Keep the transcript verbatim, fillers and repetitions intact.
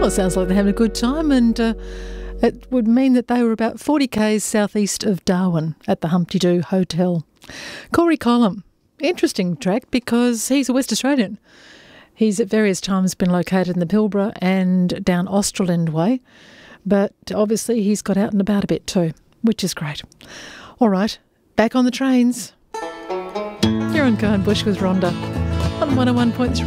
it sounds like they're having a good time, and uh, it would mean that they were about forty kays southeast of Darwin at the Humpty Doo Hotel. Corey Collum, interesting track because he's a West Australian. He's at various times been located in the Pilbara and down Australand way, but obviously he's got out and about a bit too, which is great. All right, back on the trains. You're on Go and Bush with Rhonda on one oh one point three.